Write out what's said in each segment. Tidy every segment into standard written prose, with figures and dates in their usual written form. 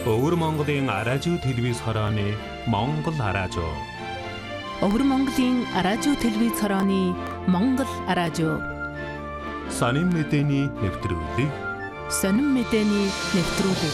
Өвөр Монголын аражуу телевиз хорооны Монгол аражуу. Өвөр Монголын аражуу телевиз хорооны Монгол аражуу. Сонин мэдээний нэвтрүүлэг. Сонин мэдээний нэвтрүүлэг.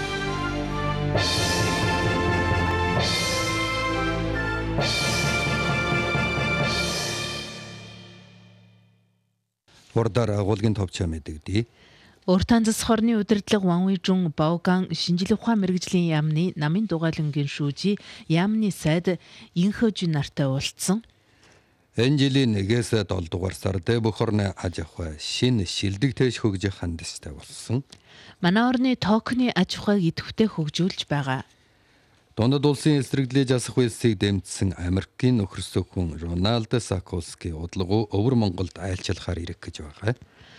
Урдаар агуулгын товчоо мэдэгдээ. Уртанцас хорны удирдлага Ванвижун Баоган шинжилгээ ухаан мэрэгжлийн яамны намын дугаалангийн шүүжи яамны сайд Инхөжин нартай уулзсан. Энэ жилийн 1-7 дугаар сард бүх орны аж ахуй шинэ шилдэг тэш хөгжих хандстай болсон. Манай орны токны аж ахуйг идэвхтэй хөгжүүлж байгаа. Дундад улсын эсрэглэж асах үйлсийг дэмжсэн Америкийн нөхөрсөө хүн Рональд Саколски удалгуу Өвөр Монголд айлчлахаар ирэх гэж байгаа.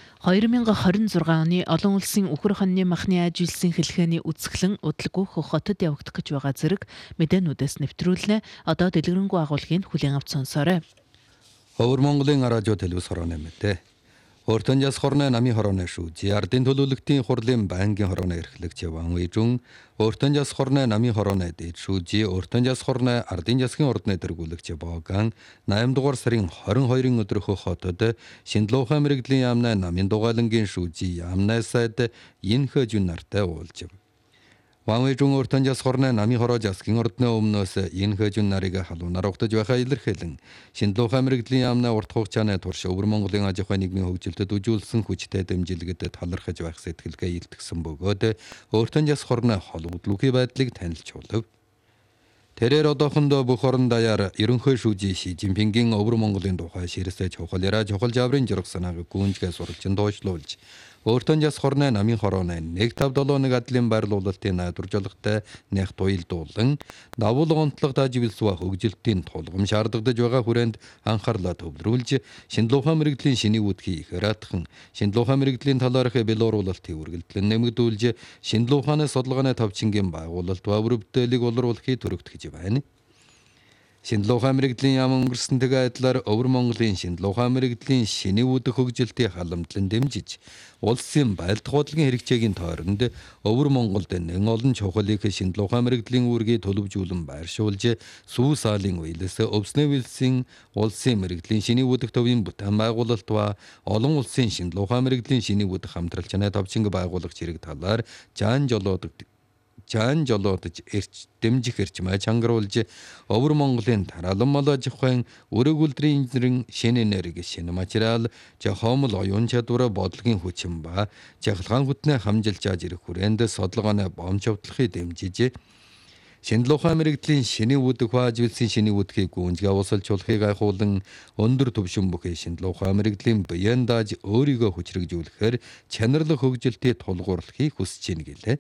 2026 оны олон улсын үхэр хоньны махны аж үйлсийн хэлхээний үсгэлэн удалгүйх хотод явагдах гэж байгаа зэрэг мэдээнүүдээс нэвтрүүлнэ. Одоо дэлгэрэнгүй агуулгын хүлээн авч сонсоорой. Өвөр Монголын радио телевиз хорооны мэдээ. Уртан яс хорны намын хорооны шүүжи ардын төлөөлөгтийн хурлын байнгын хорооны эрхлэгч Ванвижун уртан яс хорны намын хорооны дэд шүүжи уртан яс хорны ардын ясгийн ордны дэргүүлэгч Боган 8 дугаар сарын 22-ын өдрөх хотод шинжилгээ мэрэгжлийн яамны намын дугаалангийн шүүжи яамны сайд Инхөжин нартай уулзв. Ванвижун уртан яс хорны намын хороо ясгийн ордны өмнөөс Инхөжин нарыг халуунаар угтаж байхаа илэрхийлэн шинжилгээ мэрэгжлийн яамны урт хугацааны турш Өвөр Монголын аж ахуй нийгмийн хөгжилдөд үзүүлсэн хүчтэй дэмжлэгт талархаж байх сэтгэлгээ илтгэсэн бөгөөд уртан яс хорны хол хөдлөхийн байдлыг танилцуулв. Тэрээр одоохондоо бүх орон даяар ерөнхий шүүжи Ши Жинпингийн Өвөр Монголын тухай ширсэж чухал яриа чухал жаврын жирах санааг гүнжгээ суралцсан доошлуулж Уртан яс хорны намын хорооны 157 адлын байрлуулалтын найдваржуулалттай нэх туйлдуулан давул гонтлогт аживэлсва хөгжилтийн тулгам шаардагдаж байгаа хүрээнд анхаарлаа төвлөрүүлж шинжилгээ мэрэгжлийн шиний үүдхийг ихэратхан шинжилгээ мэрэгжлийн талаарх белоруулалтын үргэлжлэн нэмэгдүүлж шинжилгээний судалгааны товчингийн байгуулалт ба бүрэлдэхийг олруулахыг төрөгдөх байна. Шинжилгээ мэрэгжлийн яам өнгөрсөнтэйгээ адилаар Өвөр Монголын шинжилгээ мэрэгжлийн шиний үүдэх хөгжилтийг халамтлан дэмжиж улсын байлдах бодлогын хэрэгцээгийн тойронд Өвөр Монголд нэн олон чухал их шинжилгээ мэрэгжлийн үүргийг төлөвжүүлэн байршуулж сүү саалын үеэлээс өвснө вилсийн улсын мэрэгжлийн шиний үүдэх төвийн бүтээн байгуулалт ба олон улсын шинжилгээ мэрэгжлийн шиний үүдэх хамтралчны товчинг байгуулах зэрэг талаар жан жолоодж дэмжих эрчмээ чангаруулж Өвөр Монголын тараалан мал аж ахуйн өрөг үлдрийн инженерийн шинэ энерги шинэ материал жохомл оюун чадвар бодлогын хүчин ба жахалгаан хүтнээ хамжилж аж ирэх хүрээнд судалгааны бомж явдлахыг дэмжиж шинжилгээ мэрэгжлийн шиний үүдэх ба аживэлсийн шиний үүдхийг гүнзгий усалжуулахыг гайхуулан өндөр түвшин бүхий шинжилгээ мэрэгжлийн биеэн дааж өөрийгөө хүчрэгжүүлэхээр чанарлах хөгжилтийг тулгуурлахыг хүсэж байна гэлээ.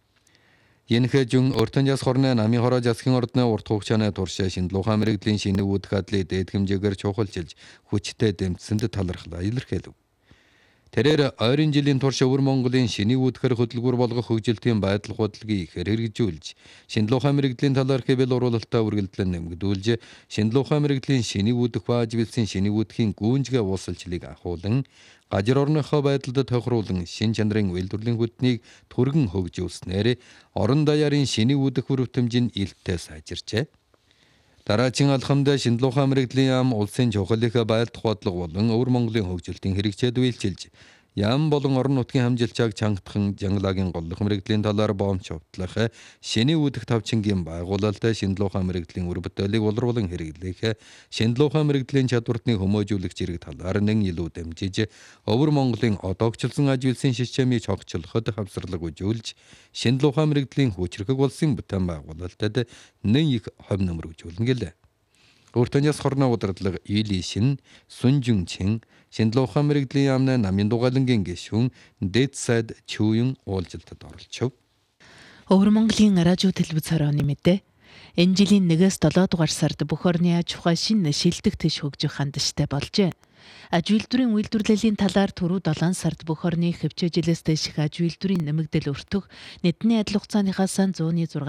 Инхөжин уртан яс хорны намын хороо ясгийн ордны урт хугацааны турш шинжилгээ мэрэгжлийн шиний үүдэх адлыг дээд хэмжээгээр чухалчилж хүчтэй дэмжсэнд талархлаа илэрхийлв. Тэрээр ойрын жилийн турш Өвөр Монголын шиний үүдхээр хөдөлгүүр болгох хөгжилтийн байдал бодлогыг ихээр хэрэгжүүлж шинжилгээ мэрэгжлийн талаарх бэл уруулалтаа үргэлжлэн нэмэгдүүлж шинжилгээ мэрэгжлийн шиний үүдэх ба аживэлсийн шиний үүдхийн гүнжгээ уусалчлыг ахуулан гажир орныхоо байдалд тохируулан шин чанарын үйлдвэрлэлийн хүтнийг түргэн хөгжүүлснээр орон даяарын шиний үүдэх бүрэлдэхүүн илттэй сайжирчээ. Дараагийн алхамд шинжилгээ мэрэгжлийн яам улсын чухал их байлдах бодлого болон Өвөр Монголын хөгжилтийн хэрэгцээд үйлчилж яам болон орон нутгийн хамжилчааг чангатхан жангалагийн голлох мэрэгжлийн талаар бомч хувтлах шиний үүдэх тавчингийн байгуулалт шинжилгээ мэрэгжлийн үр бүтээлийг улруулан хэрэглэх шинжилгээ мэрэгжлийн чадвартны хүмүүжүүлэх зэрэг талаар нэн илүү дэмжиж Өвөр Монголын одоогчлсон аж үйлсийн системийг цогцлоход хавсарлаг үзүүлж шинжилгээ мэрэгжлийн хүчрхэг улсын бүтээн байгуулалтад нэн их хувь нэмрүүлжүүлнэ гэлээ. Уртан яс хорны удирдлага Илишин Сүнжүнчин шинжилгээ мэрэгжлийн яамны намын дугаалангийн гишүүн дэд сайд Чүүн уулзалтад оролцов. Өвөр Монголын радио телевиз хорооны мэдээ. Энэ жилийн 1-7 дугаар сард бүх орны аж ахуй шинэ шилдэг тэш хөгжих хандштай болжээ. Аж үйлдвэрийн үйлдвэрлэлийн талаар түрүү 7 сард бүх орны хөвчөө жилээс дэш аж үйлдвэрийн нэмэгдэл өртөх, нийтний адил хугацааныхаас 106